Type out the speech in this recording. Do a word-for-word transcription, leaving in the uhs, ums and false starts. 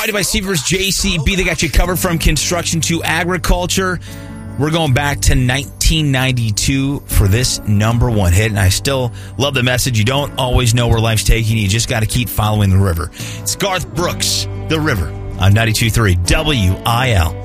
By Seavers J C B, they got you covered from construction to agriculture. We're going back to nineteen ninety-two for this number one hit, and I still love the message. You don't always know where life's taking you. You just got to keep following the river. It's Garth Brooks, The River, on ninety-two point three W I L.